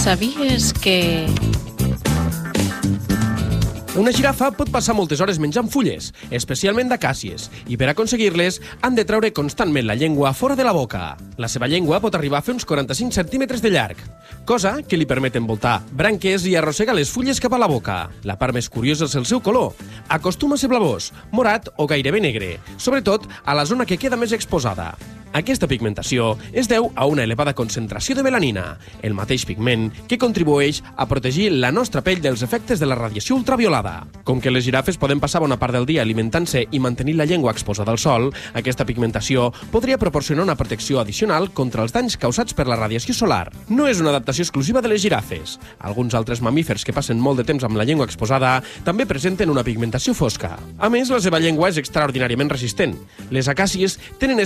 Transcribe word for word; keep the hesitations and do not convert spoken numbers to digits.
Sabies que... Una girafa pot passar moltes hores menjant fulles, especialment d'acàcies, i per aconseguir-les han de treure constantment la llengua fora de la boca. La seva llengua pot arribar a fer uns quaranta-cinc centímetres de llarg, cosa que li permet envoltar branques i arrossegar les fulles cap a la boca. La part més curiosa és el seu color. Acostuma a ser blavós, morat o gairebé negre, sobretot a la zona que queda més exposada. Aquesta pigmentació es deu a una elevada concentració de melanina, el mateix pigment que contribueix a protegir la nostra pell dels efectes de la radiació ultraviolada. Com que les girafes poden passar bona part del dia alimentant-se i mantenir la llengua exposada al sol, aquesta pigmentació podria proporcionar una protecció addicional contra els danys causats per la radiació solar. No és una adaptació exclusiva de les girafes. Alguns altres mamífers que passen molt de temps amb la llengua exposada també presenten una pigmentació fosca. A més, la seva llengua és extraordinàriament resistent. Les acàcies tenen